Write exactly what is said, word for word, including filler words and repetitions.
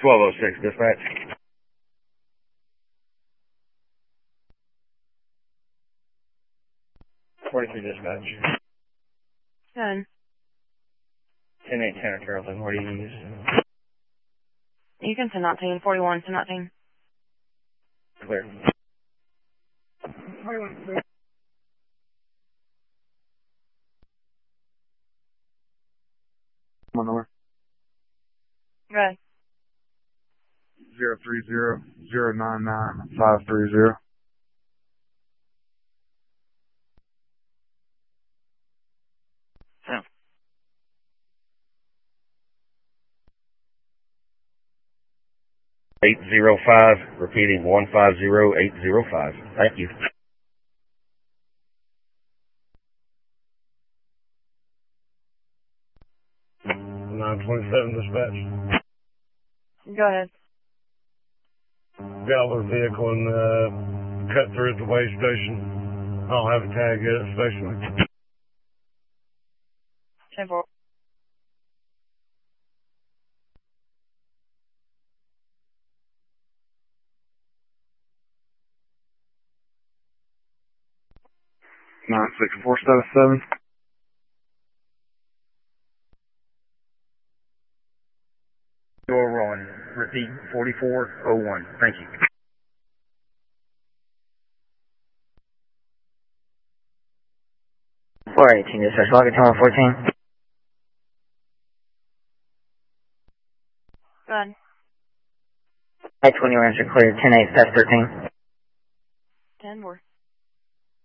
twelve oh six, dispatch. forty-three, dispatch. Good. ten eight, Tanner Carrollton, what do you use? You can send that team. forty-one, send that team. Clear. forty-one, clear. One number. Good. Zero three zero zero nine nine five three zero. Yeah. Eight zero five, repeating one five zero eight zero five. Thank you. Nine twenty seven, dispatch. Go ahead. Valor vehicle and uh, cut through at the way station. I don't have a tag yet at station. ten four. Nine six four seven seven. Door rolling. Repeat forty four oh one. Thank you. four eighteen, dispatch. Log at one fourteen. Good. I twenty range are clear. ten eight, past thirteen.